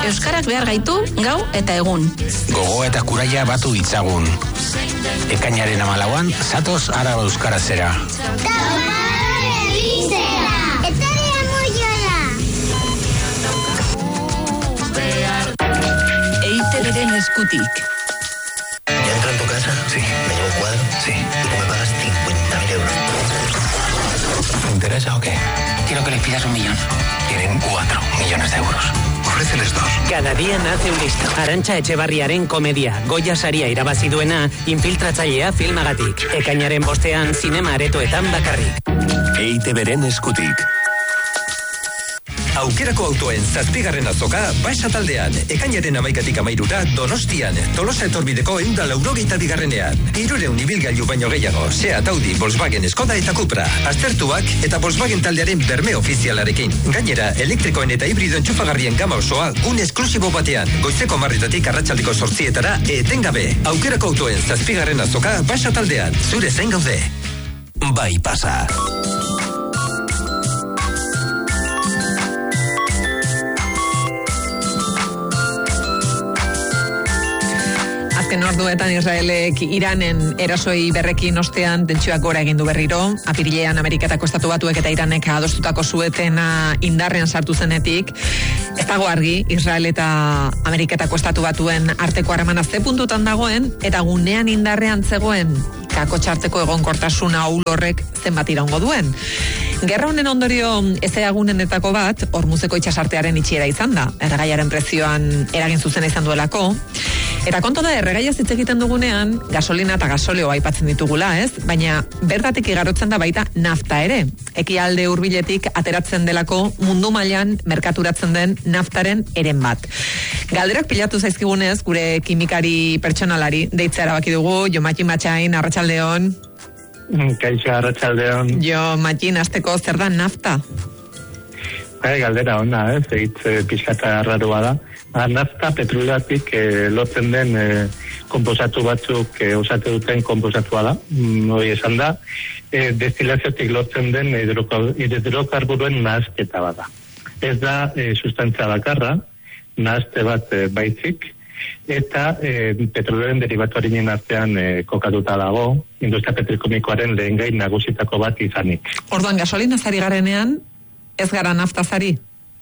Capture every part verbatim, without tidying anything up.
Euskarak behar gaitu gau eta egun. Gogo eta kuraia batu ditzagun. Ekainaren hamalauan, zatoz Araba euskarazera. E I Te Beren eskutik. ¿Ya entro en tu casa? Sí. ¿Me llevo un cuadro? Sí. ¿Y tú me pagas cincuenta mil euros? ¿Te interesa o qué? Quiero que les pidas un millón. Quieren cuatro millones de euros. Ofréceles dos. Cada día nace un listo. Arantxa Etxebarriaren komedia. Goya saria irabazi duena, infiltratzailea filmagatik. Ekainaren bostean, zinema aretoetan bakarrik. E I Te Beren eskutik. Aukerako autoen zazpigarren azoka Basa taldean, ekainaren hamaikatik hamairura Donostian, Tolosa etorbideko ehun eta laurogeita bigarrenean. Hirurehun ibilgailu baino gehiago, Seat, Audi, Volkswagen, Skoda eta Cupra, aztertuak eta Volkswagen taldearen berme ofizialarekin. Gainera, elektrikoen eta hibrido entxufagarrien gama osoa gun esklusibo batean, goizeko marretatik arratsaldeko zortzietara etengabe. Aukerako autoen zazpigarren azoka Basa taldean, zure zain gaude. Bai pasa. Azken orduetan Israelek Iranen erasoi berrekin ostean tentsioak gora egin du berriro. Apirilean Ameriketako Estatu Batuek eta Iranek adostutako suetena indarrean sartu zenetik. Ez dago argi Israel eta Ameriketako Estatu Batuen arteko harremana ze puntutan dagoen eta gunean indarrean zegoen kakotxarteko egonkortasun ahul horrek zenbat iraungo duen. Gerra honen ondorio ezeagunenetako bat Hormuzeko itsasartearen itxiera izan da. Erregaiaren prezioan eragin zuzena izan duelako. Eta kontu da, erregaiaz hitz egiten dugunean, gasolina eta gasolioa aipatzen ditugula, ez? Baina bertatik igarotzen da baita nafta ere. Ekialde hurbiletik ateratzen delako mundu mailan merkaturatzen den naftaren eren bat. Galderak pilatu zaizkigunez, gure kimikari pertsonalari, deitzea erabaki dugu, Jo Matxin Matxain, arratsaldeon. Kaixo, arratsaldeon. Jo Matxin, azteko zer da nafta? Bai, galdera ona, ez? Eitz pixkata arraroa da. A, nafta petrolatik eh, lotzen den eh, komposatu batzuk eh, osatu duten komposatua da. Mm, hori esan da, eh, destilaziotik lotzen den hidrokarburoen nahazketa bada. Ez da eh, sustantza bakarra, nahazte bat eh, baitzik, eta eh, petrolaren derivatuarinen artean eh, kokatuta dago, industria petrokomikoaren lehen gai nagusitako bat izanik. Orduan, gasolina zari garenean, ez gara nafta zari?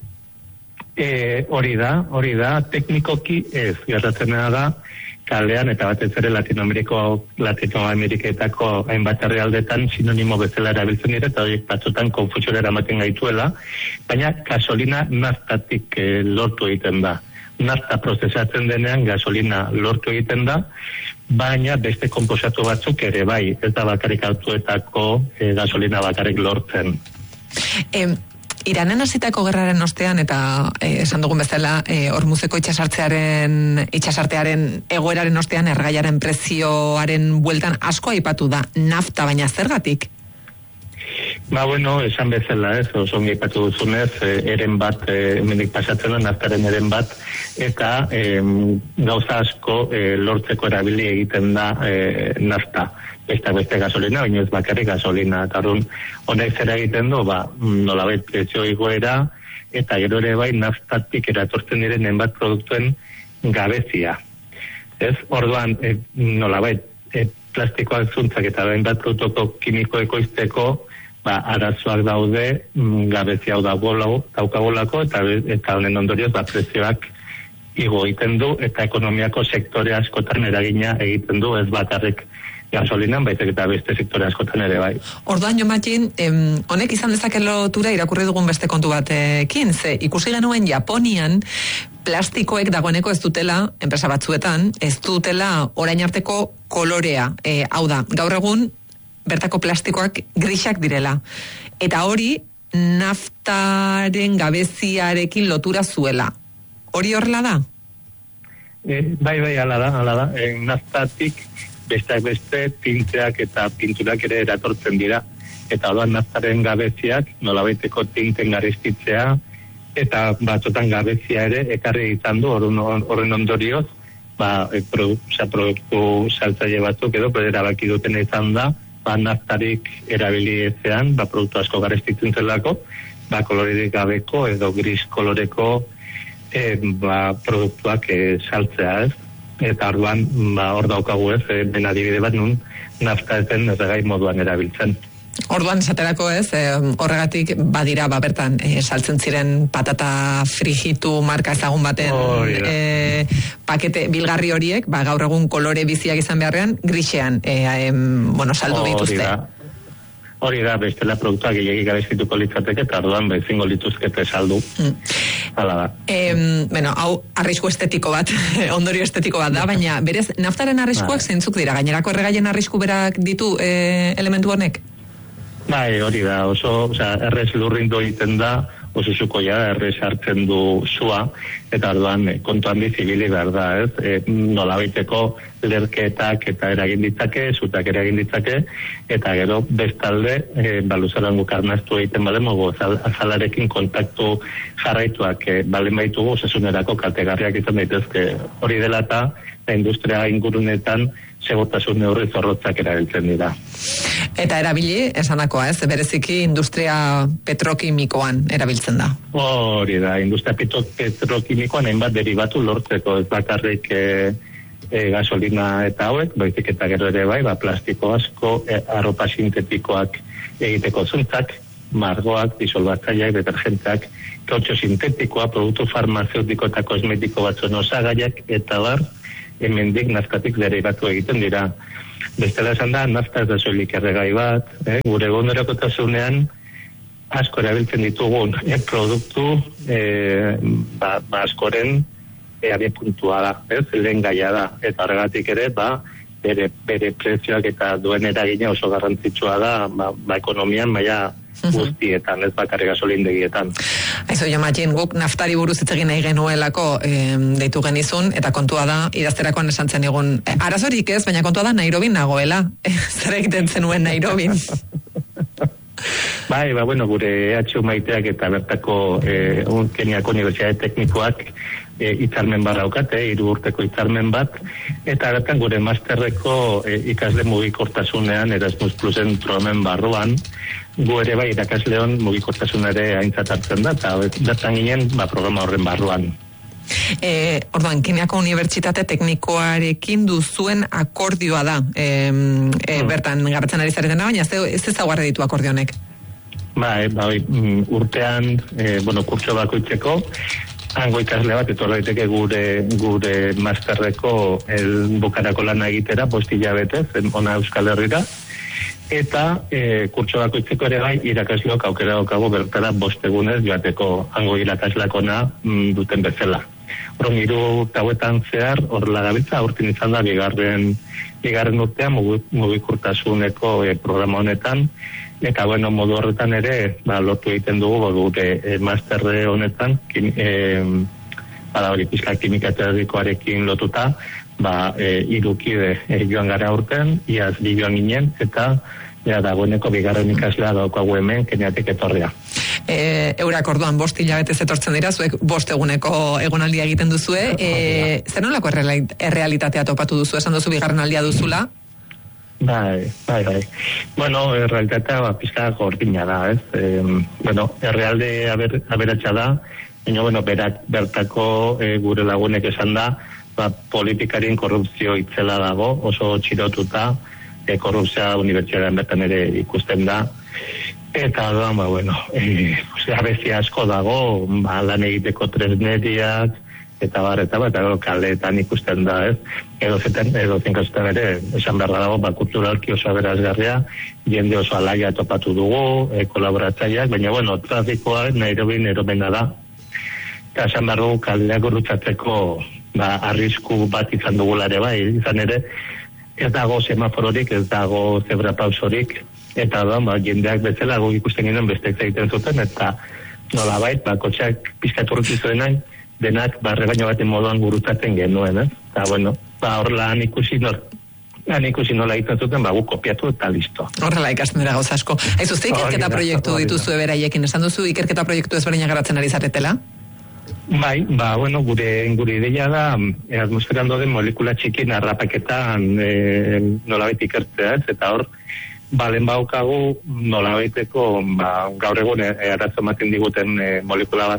E, hori da, hori da, teknikoki ez, gertatzena da, kalean eta batez ere Latinoameriko, Latinoameriketako hainbat herrialdetan sinonimo bezala erabiltzen dira, eta horiek batzutan konfusiora eramaten gaituela, baina gasolina naftatik e, lortu egiten da. Nafta prozesatzen denean gasolina lortu egiten da, baina beste konposatu batzuk ere bai, ez da bakarrik autoetako e, gasolina bakarrik lortzen. E, Iranen hasitako gerraren ostean eta eh, esan dugun bezala eh, Hormuzeko itsasartearen itsasartearen egoeraren ostean erregaiaren prezioaren bueltan asko aipatu da nafta, baina zergatik? Ba, bueno, esan bezala, ez, oso ongi aipatu duzunez, eh, eren bat, eh, hemendik pasatzen da, naftaren eren bat, eta eh, gauza asko eh, lortzeko erabili egiten da eh, nafta. Beste beste gasolina, baina ez bakarrik gasolina. Eta orduan, honek zera egiten du, ba, nolabait prezio igoera, eta gero ere bai naftatik eratortzen diren enbat produktuen gabezia. Ez? Orduan, e, nolabait, e, plastikoak zuntzak eta enbat produktuko kimiko ekoizteko, ba, arazoak daude, gabezia hau daukagolako, eta, eta honen ondorioz, ba, prezioak igo egiten du, eta ekonomiako sektore askotan eragina egiten du, ez bakarrik gasolinan, baizik eta beste sektore askotan ere bai. Orduan, Jo Matxin, em, honek izan dezake lotura irakurri dugun beste kontu batekin, ze ikusi genuen Japonian plastikoek dagoeneko ez dutela, enpresa batzuetan, ez dutela orain arteko kolorea. E, hau da, gaur egun bertako plastikoak grisak direla. Eta hori naftaren gabeziarekin lotura zuela. Hori horrela da? E, bai, bai, ala da, ala da. E, naftatik besteak beste tinteak eta pinturak ere eratortzen dira. Eta orduan naftaren gabeziak nolabaiteko tinten garestitzea eta batzotan gabezia ere ekarri izan du horren ondorioz, ba, e, produ, produktu saltzaile batzuk edo erabaki duten izan da, ba, naftarik erabili ezean, ba, produktu asko garestitzen zelako, ba, kolorerik gabeko edo gris koloreko e, ba, produktuak e, saltzea, ez? Eta orduan, ba, hor daukagu ez, e, den adibide bat nun, nafta ezen erregai moduan erabiltzen. Orduan esaterako ez, eh, horregatik badira ba bertan eh, saltzen ziren patata frijitu marka ezagun baten oh, eh, pakete bilgarri horiek, ba gaur egun kolore biziak izan beharrean grixean eh, eh, bueno, saldu oh, dituzte. Hori da, bestela produktuak gehiagik gabezituko litzateke, eta orduan bezingo lituzkete saldu. Mm. Hala da. E, bueno, hau arrisku estetiko bat, ondorio estetiko bat da, baina berez, naftaren arriskuak zeintzuk dira? Gainerako erregaien arrisku berak ditu e, elementu honek? Bai, hori da, oso, oza, errez lurrindu egiten da, oso sukoia, errez hartzen du sua, eta orduan kontuan bizibili behar da, ez? E, nola baiteko lerketak eta eragin ditzake, zutak eragin ditzake, eta gero bestalde, e, baluzaran gukarnaztu egiten bale, mogu, azalarekin kontaktu jarraituak e, balen baitugu, osasunerako kaltegarriak izan daitezke. Hori dela eta, industria ingurunetan, segurtasun neurri zorrotzak erabiltzen dira. Eta erabili, esanakoa ez, bereziki industria petrokimikoan erabiltzen da. Hori da, industria petrokimikoan hainbat derivatu lortzeko, ez bakarrik e, e, gasolina eta hauek, baizik eta gero ere bai, ba, plastiko asko, e, arropa sintetikoak egiteko zuntzak, margoak, disolbatzaileak, detergenteak, kautxo sintetikoa, produktu farmazeutiko eta kosmetiko batzuen osagaiak, eta bar, hemendik naftatik derivatu egiten dira. Bestela esan da, nafta ez da soilik erregai bat, eh? Gure egunerokotasunean asko erabiltzen ditugun eh, produktu eh, ba, ba askoren eh, abie puntua da, ez? Lehen gaia da, eta horregatik ere, ba, bere, bere prezioak eta duen eragina oso garrantzitsua da, ba, ba ekonomian, baina guztietan, ez bakarri gasolindegietan. Aizu, Jomatien, guk naftari buruz hitz egin nahi genuelako eh, deitu genizun, eta kontua da, idazterakoan esan zen egun, eh, arazorik ez, baina kontua da Nairobin nagoela. Eh, zer egiten zenuen Nairobin? Bai, ba, bueno, gure E H U maiteak eta bertako eh, Keniako Unibertsitate Teknikoak eh, hitzarmen bat daukate, hiru urteko hitzarmen bat, eta bertan gure masterreko eh, ikasle mugikortasunean Erasmus Plusen programen barruan, gu ere bai irakasleon mugikortasun ere aintzat hartzen da, eta bertan ginen ba, programa horren barruan. E, orduan, Keniako Unibertsitate Teknikoarekin duzuen akordioa da, e, e, bertan garatzen ari zaretena, baina ez ezaguarre ditu akordionek? Bai, bai, urtean, e, bueno, kurtso bakoitzeko, hango ikasle bat, etorra daiteke gure, gure masterreko el bukarako lana egitera, bost hilabetez, ona Euskal Herrira, eta e, kurtso bakoitzeko ere bai irakasleok aukera daukagu bertara bost egunez joateko hango irakasleakona mm, duten bezala. Horren hiru hauetan zehar horrela gabiltza, aurten izan da bigarren bigarren urtean mugikortasuneko e, programa honetan, eta bueno, modu horretan ere ba, lotu egiten dugu gure e, masterre honetan kim, e, bada hori pizka kimika teorikoarekin lotuta, ba, e, irukide e, joan gara urten, iaz bi joan ginen, eta ja, dagoeneko bigarren ikaslea daukagu hemen, Keniatik etorria. E, eurak orduan bost hilabetez etortzen dira, zuek bost eguneko egonaldia egiten duzue, e, zer nolako errealitatea topatu duzu, esan duzu bigarren aldia duzula? Bai, bai, bai. Bueno, errealitatea ba, pizka gordina da, ez? E, bueno, errealde aber, aberatsa da, baina, bueno, berak, bertako e, gure lagunek esan da, ba, politikarien korrupzio itzela dago, oso txirotuta, e, korrupzioa unibertsitatean bertan ere ikusten da, eta doan, ba, bueno, e, abezi asko dago, ba, lan egiteko tresneriak, eta bar, eta bar, eta kaletan ikusten da, ez? Edo zeten, edo zinkazutan ere, esan behar dago, ba, kulturalki oso aberazgarria, jende oso alaia topatu dugu, e, kolaboratzaileak, baina, bueno, trafikoa Nairobin eromena da, eta esan behar dugu kaleak urrutzatzeko ba, arrisku bat izan dugula ere bai, izan ere, ez dago semafororik, ez dago zebra pausorik, eta da, ba, jendeak bezala guk ikusten ginen bestek egiten zuten, eta nola bait, ba, kotxeak pizkaturrutu zuenain, denak barre baino baten moduan gurutzatzen genuen, eh? Eta, bueno, ba, horrela han ikusi nor, han ikusi nola egiten zuten, ba, gu kopiatu eta listo. Horrela ikasten dira gauza asko. Aizu, ze ikerketa proiektu dituzu beraiekin, esan duzu ikerketa proiektu ezberdinak garatzen ari zaretela? Bai, ba, bueno, gure, gure ideia da, atmosferan doden molekula txikin arrapaketan e, nolabait ikertzea, ez? Eta hor, balen baukagu nolabaiteko, ba, gaur egun e, arazo ematen diguten e, molekula batzuk,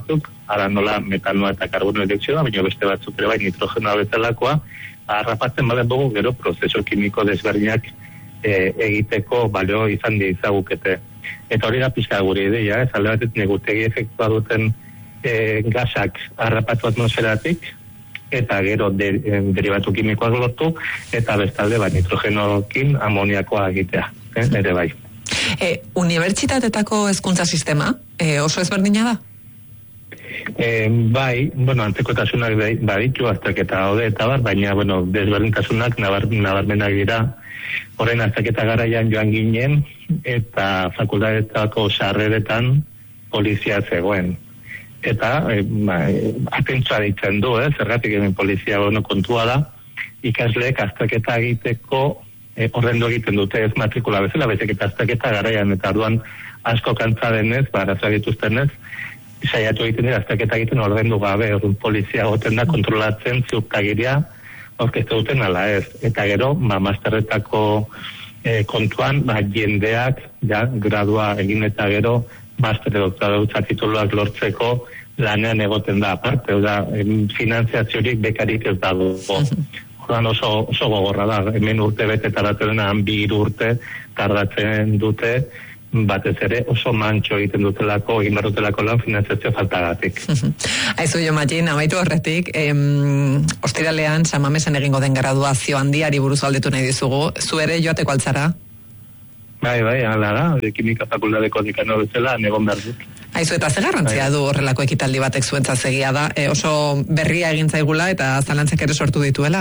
ara nola metanoa eta karbono dioxidoa, baina beste batzuk ere bai nitrogenoa bezalakoa, harrapatzen balen dugu gero prozeso kimiko desberdinak e, egiteko balio izan diezagukete. Eta hori da pixka gure ideia, ez alde batetik negutegi efektua duten e, gasak harrapatu atmosferatik, eta gero de, e, derivatu kimikoak lortu, eta bestalde ba, nitrogenokin amoniakoa egitea, eh, ere bai. E, unibertsitatetako hezkuntza sistema e, oso ezberdina da? E, bai, bueno, antzekotasunak baditu azterketa haude eta bar, baina, bueno, desberdintasunak nabar, nabarmenak dira. Horren azterketa garaian joan ginen, eta fakultatetako sarreretan polizia zegoen. Eta, e, ba, atentzua ditzen du, eh? Zergatik hemen polizia bueno, kontua da, ikasleek azterketa egiteko e, horrendu egiten dute ez matrikula bezala, bezik eta azterketa garaian, eta orduan asko kantza denez, ba, arazoak dituztenez, saiatu egiten dira azterketa egiten ordendu gabe, orduan polizia goten da kontrolatzen ziurtagiria aurkeztu duten ala ez. Eta gero, ba, masterretako e, kontuan, ba, jendeak, ja, gradua egin eta gero, master doktoratza tituluak lortzeko lanean egoten da aparte, da, finanziaziorik bekarik ez dago. Orduan oso, oso gogorra da, hemen urte bete taratzen bi urte tardatzen dute, batez ere oso mantxo egiten dutelako, egin barrutelako lan finanziazio faltagatik. Aizu jo Magin, amaitu horretik, em, ostiralean San Mamesen egingo den graduazio handiari buruz galdetu nahi dizugu, zu ere joateko altzara? Bai, bai, hala da, de kimika fakultateko dekano bezala, negon behar dut. Aizu, eta ze garrantzia du horrelako ekitaldi batek zuentzat egia da, e, oso berria egin zaigula eta zalantzak ere sortu dituela?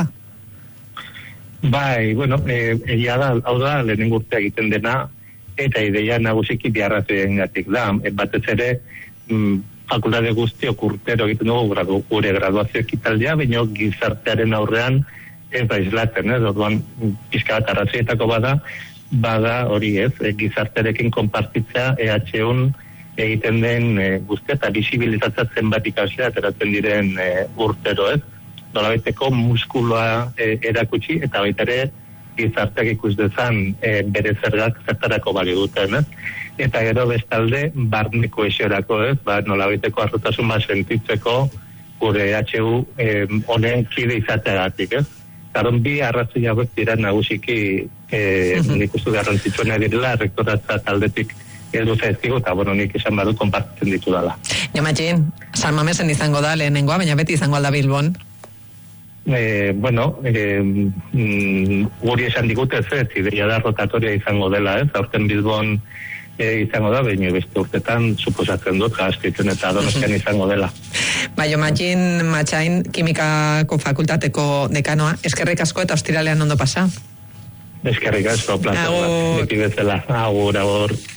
Bai, bueno, e, egia da, hau da, lehenengo urtea egiten dena, eta ideia nagusiki biarrazoen gatik da. E, batez ere, mm, fakultate guztiok urtero egiten dugu gradu, gure graduazio ekitaldia, baina gizartearen aurrean ez da islatzen, ez? Orduan, pixka bat arrazoietako bada, bada hori ez, e, gizartearekin konpartitzea E H un egiten den e, guztia eta bisibilizatzen bat ikaslea ateratzen diren e, urtero ez. Nolabaiteko muskuloa e, erakutsi eta baita ere gizarteak ikus dezan e, bere zergak zertarako bali duten, ez? Eta gero bestalde barneko esiorako, ez? Ba, nolabaiteko arrotasun bat sentitzeko gure E H U e, honen kide izateagatik, ez? Karon bi arrazoi hauek dira nagusiki e, nik uste garrantzitsuena direla rektoratza taldetik heldu zaizkigu, eta bueno, nik esan badut konpartitzen ditu dala. Jo Magin, San Mamesen izango da lehenengoa, baina beti izango alda Bilbon. Eh, bueno, eh, mm, guri esan digute ez, ideia da rotatoria izango dela, ez? Aurten Bilbon eh, izango da, baina beste urtetan suposatzen dut, Gasteizen eta Donostian izango dela. Bai, jo Magin Matxain, kimikako fakultateko dekanoa, eskerrik asko eta ostiralean ondo pasa. Eskerrik asko, plazer bat, beti bezala, agur, agur.